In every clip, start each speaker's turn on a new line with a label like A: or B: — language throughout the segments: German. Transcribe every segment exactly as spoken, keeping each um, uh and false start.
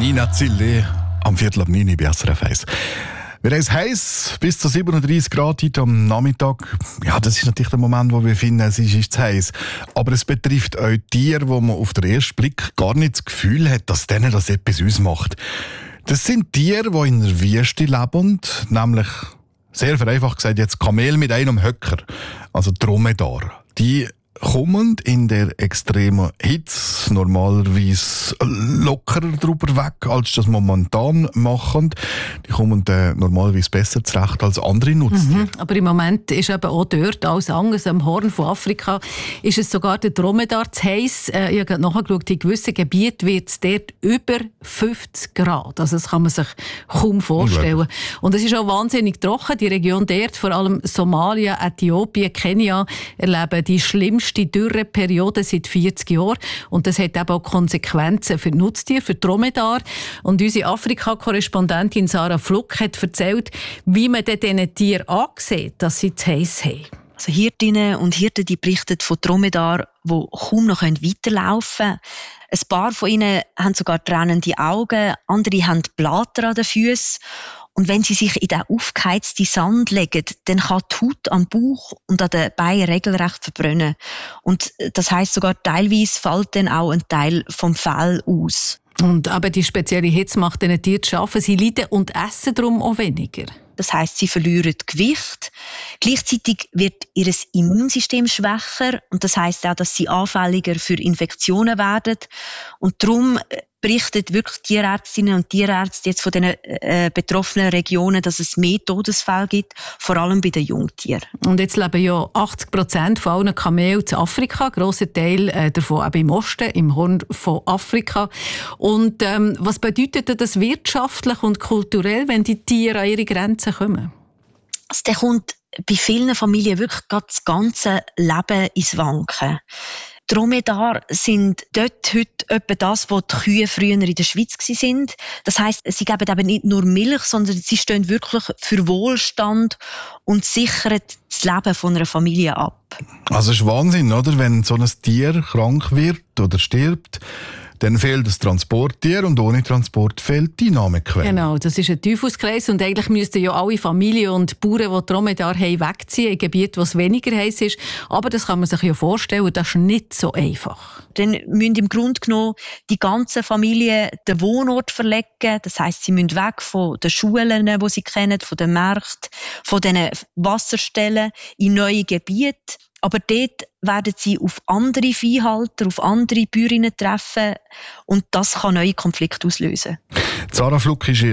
A: Nina Zille am Viertel ab neun bei S R F eins. Wir haben es heiß, bis zu siebenunddreißig Grad heute am Nachmittag. Ja, das ist natürlich der Moment, wo wir finden, es ist, ist zu heiß. Aber es betrifft auch Tiere, wo man auf den ersten Blick gar nicht das Gefühl hat, dass denen das etwas ausmacht. Das sind Tiere, die in der Wüste leben, nämlich, sehr vereinfacht gesagt, jetzt Kamel mit einem Höcker, also Dromedar. Die kommen in der extremen Hitze normalerweise lockerer drüber weg, als das momentan machen. Die kommen äh, normalerweise besser zurecht als andere Nutztiere.
B: Mhm, aber im Moment ist eben auch dort, alles anders, am Horn von Afrika, ist es sogar der Dromedar zu heiss. Äh, ich habe gerade nachgeschaut, in gewissen Gebieten wird es dort über fünfzig Grad. Also das kann man sich kaum vorstellen. Und es ist auch wahnsinnig trocken. Die Region dort, vor allem Somalia, Äthiopien, Kenia, erleben die schlimmsten die Dürreperiode seit vierzig Jahren. Und das hat eben auch Konsequenzen für die Nutztiere, für die Dromedar. Und unsere Afrika-Korrespondentin Sarah Fluck hat erzählt, wie man diesen Tieren ansieht, dass sie zu heiß haben.
C: Also Hirtinnen und Hirten, die berichten von Dromedar, die kaum noch weiterlaufen können. Ein paar von ihnen haben sogar tränende Augen, andere haben Blatter an den Füßen. Und wenn sie sich in den aufgeheizten Sand legen, dann kann die Haut am Bauch und an den Beinen regelrecht verbrennen. Und das heisst sogar, teilweise fällt dann auch ein Teil vom Fell aus.
B: Und aber die spezielle Hitze macht diesen Tieren zu schaffen. Sie leiden und essen darum auch weniger.
C: Das heisst, sie verlieren Gewicht. Gleichzeitig wird ihr Immunsystem schwächer. Und das heisst auch, dass sie anfälliger für Infektionen werden. Und darum berichten wirklich Tierärztinnen und Tierärzte jetzt von den äh, betroffenen Regionen, dass es mehr Todesfälle gibt, vor allem bei den Jungtieren.
B: Und jetzt leben ja achtzig Prozent von allen Kamelen in Afrika, ein grosser Teil äh, davon auch im Osten, im Horn von Afrika. Und ähm, was bedeutet das wirtschaftlich und kulturell, wenn die Tiere an ihre Grenzen kommen?
C: Also, der kommt bei vielen Familien wirklich das ganze Leben ins Wanken. Dromedar sind dort heute etwa das, was die Kühe früher in der Schweiz waren. Das heisst, sie geben eben nicht nur Milch, sondern sie stehen wirklich für Wohlstand und sichern das Leben von einer Familie ab.
A: Also es ist Wahnsinn, oder? Wenn so ein Tier krank wird oder stirbt, dann fehlt das Transporttier und ohne Transport fehlt die Einnahmequelle.
B: Genau, das ist ein Teufelskreis und eigentlich müssten ja alle Familien und Bauern, die Dromedar haben, wegziehen in Gebiete, wo es weniger heiß ist. Aber das kann man sich ja vorstellen, das ist nicht so einfach.
C: Dann müssen im Grunde genommen die ganze Familie den Wohnort verlegen. Das heisst, sie müssen weg von den Schulen, die sie kennen, von den Märkten, von den Wasserstellen in neue Gebiete. Aber dort werden sie auf andere Viehhalter, auf andere Bäuerinnen treffen und das kann neue Konflikte auslösen.
A: Sarah Fluck ist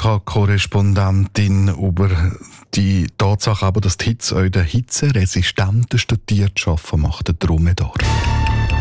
A: Afrika-Korrespondentin über die Tatsache, aber, dass die Hitze auch den hitzeresistenten Tieren zu schaffen macht, der Dromedar.